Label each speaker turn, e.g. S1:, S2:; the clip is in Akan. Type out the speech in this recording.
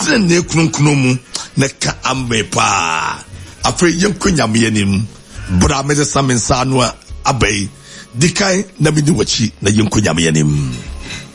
S1: trene kronkromu na ka amepa afre yenko nyame yanim bra me samensa no abai dikai na mini wachi na yenko nyame yanim